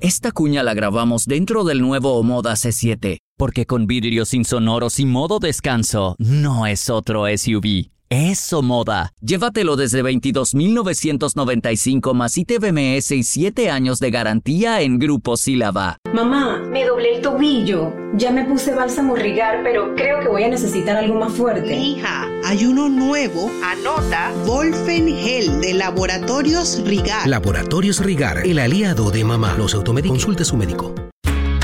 Esta cuña la grabamos dentro del nuevo Omoda C7, porque con vidrios insonoros y modo descanso, no es otro SUV. Es Omoda. Llévatelo desde $22,995 más ITBMS y 7 años de garantía en Grupo Sílaba. Mamá, me doblé el tobillo. Ya me puse bálsamo Rigar, pero creo que voy a necesitar algo más fuerte. Hija, hay uno nuevo. Anota. Volfen Gel de Laboratorios Rigar. Laboratorios Rigar, el aliado de mamá. No se automedique. Consulte a su médico.